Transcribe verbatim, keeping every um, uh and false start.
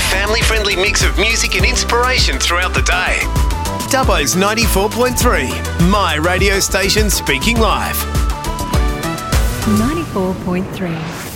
family-friendly mix of music and inspiration throughout the day. Dubbo's ninety-four point three, my radio station speaking live. ninety-four point three.